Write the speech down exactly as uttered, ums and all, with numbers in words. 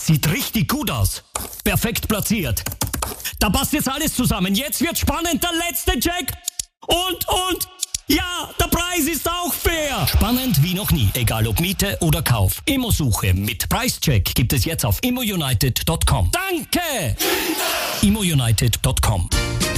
Sieht richtig gut aus. Perfekt platziert. Da passt jetzt alles zusammen. Jetzt wird spannend. Der letzte Check. Und, und... Ja, der Preis ist auch fair. Spannend wie noch nie, egal ob Miete oder Kauf. Immosuche mit Preischeck gibt es jetzt auf immo united punkt com. Danke! immo united punkt com